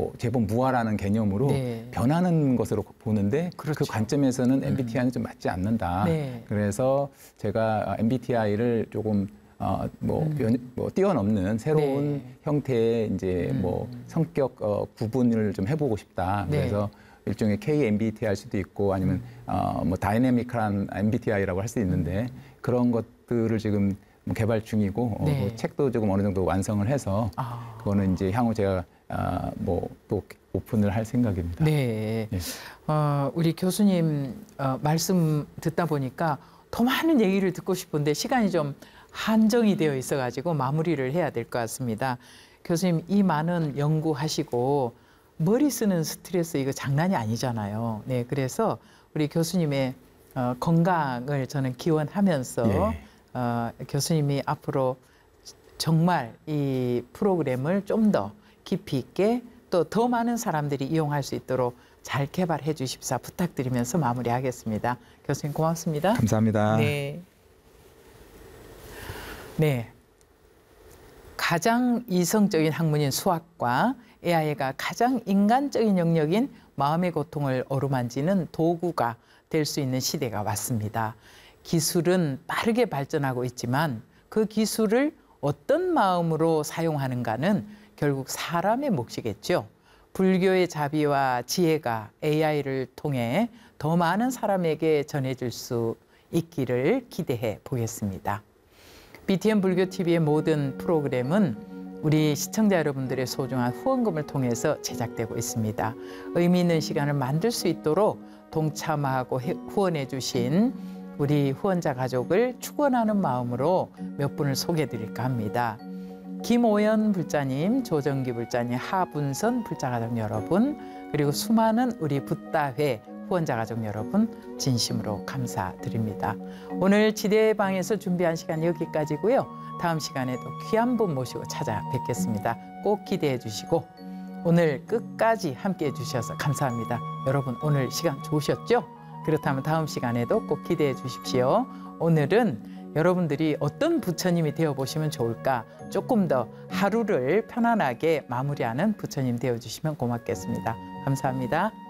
뭐 제법 무화라는 개념으로 네. 변하는 것으로 보는데 그렇죠. 그 관점에서는 MBTI는 좀 맞지 않는다. 네. 그래서 제가 MBTI를 조금 뛰어넘는 새로운 네. 형태의 이제 뭐 성격 구분을 좀 해보고 싶다. 네. 그래서 일종의 K-MBTI일 수도 있고 아니면 뭐 다이내믹한 MBTI라고 할 수 있는데 그런 것들을 지금 개발 중이고 네. 뭐 책도 조금 어느 정도 완성을 해서 그거는 이제 향후 제가 뭐 또 오픈을 할 생각입니다. 네. 네. 우리 교수님 말씀 듣다 보니까 더 많은 얘기를 듣고 싶은데 시간이 좀 한정이 되어 있어가지고 마무리를 해야 될 것 같습니다. 교수님 이 많은 연구하시고 머리 쓰는 스트레스 이거 장난이 아니잖아요. 네, 그래서 우리 교수님의 건강을 저는 기원하면서 예. 교수님이 앞으로 정말 이 프로그램을 좀 더 깊이 있게 또 더 많은 사람들이 이용할 수 있도록 잘 개발해 주십사 부탁드리면서 마무리하겠습니다. 교수님 고맙습니다. 감사합니다. 네. 네. 가장 이성적인 학문인 수학과 AI가 가장 인간적인 영역인 마음의 고통을 어루만지는 도구가 될 수 있는 시대가 왔습니다. 기술은 빠르게 발전하고 있지만 그 기술을 어떤 마음으로 사용하는가는 결국 사람의 몫이겠죠. 불교의 자비와 지혜가 AI를 통해 더 많은 사람에게 전해질 수 있기를 기대해 보겠습니다. BTN 불교TV의 모든 프로그램은 우리 시청자 여러분들의 소중한 후원금을 통해서 제작되고 있습니다. 의미 있는 시간을 만들 수 있도록 동참하고 후원해 주신 우리 후원자 가족을 축원하는 마음으로 몇 분을 소개해 드릴까 합니다. 김오연 불자님, 조정기 불자님, 하분선 불자가족 여러분, 그리고 수많은 우리 붓다회 후원자 가족 여러분 진심으로 감사드립니다. 오늘 지대방에서 준비한 시간 여기까지고요. 다음 시간에도 귀한 분 모시고 찾아뵙겠습니다. 꼭 기대해 주시고 오늘 끝까지 함께해 주셔서 감사합니다. 여러분 오늘 시간 좋으셨죠? 그렇다면 다음 시간에도 꼭 기대해 주십시오. 오늘은 여러분들이 어떤 부처님이 되어보시면 좋을까? 조금 더 하루를 편안하게 마무리하는 부처님 되어주시면 고맙겠습니다. 감사합니다.